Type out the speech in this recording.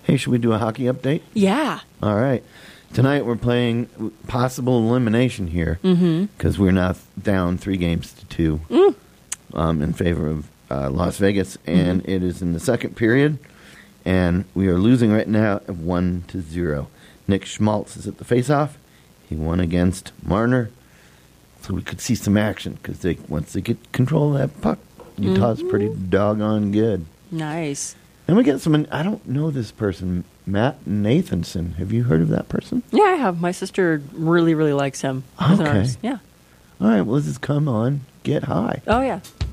Hey, should we do a hockey update? Yeah. All right. Tonight we're playing possible elimination here because we're now down 3-2 in favor of Las Vegas, and it is in the second period, and we are losing right now at 1-0. Nick Schmaltz is at the faceoff. He won against Marner, so we could see some action because once they get control of that puck, Utah's pretty doggone good. Nice. And we get some, I don't know this person, Matt Nathanson. Have you heard of that person? Yeah, I have. My sister really, really likes him. As an Okay. artist. Yeah. All right, well, this is Come On, Get High. Oh, yeah.